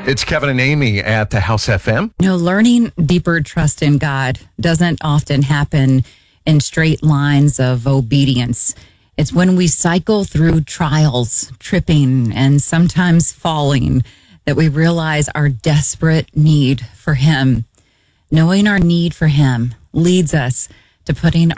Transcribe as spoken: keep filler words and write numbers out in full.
It's Kevin and Amy at the House F M. You know, learning deeper trust in God doesn't often happen in straight lines of obedience. It's when we cycle through trials, tripping, and sometimes falling, that we realize our desperate need for Him. Knowing our need for Him leads us to putting